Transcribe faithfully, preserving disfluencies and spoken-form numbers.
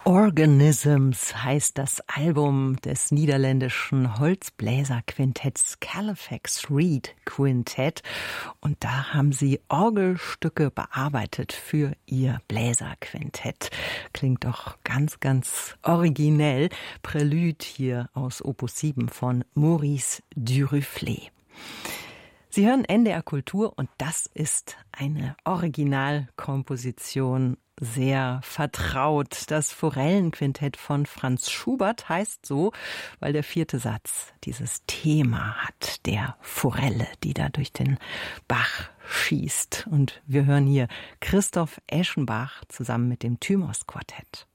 Organisms heißt das Album des niederländischen Holzbläserquintetts Califax Reed Quintett. Und da haben sie Orgelstücke bearbeitet für ihr Bläserquintett. Klingt doch ganz, ganz originell. Prälude hier aus Opus sieben von Maurice Duruflé. Sie hören N D R Kultur und das ist eine Originalkomposition, sehr vertraut. Das Forellenquintett von Franz Schubert heißt so, weil der vierte Satz dieses Thema hat, der Forelle, die da durch den Bach schießt. Und wir hören hier Christoph Eschenbach zusammen mit dem Thymos Quartett.